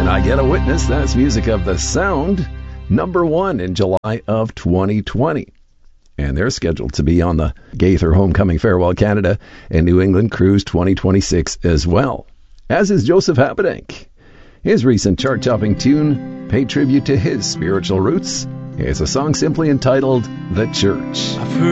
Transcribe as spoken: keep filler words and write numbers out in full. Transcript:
I Get a Witness. That's music of The Sound, number one in July of twenty twenty. And they're scheduled to be on the Gaither Homecoming Farewell Canada and New England Cruise twenty twenty-six as well, as is Joseph Habedank. His recent chart-topping tune paid tribute to his spiritual roots. It's a song simply entitled The Church.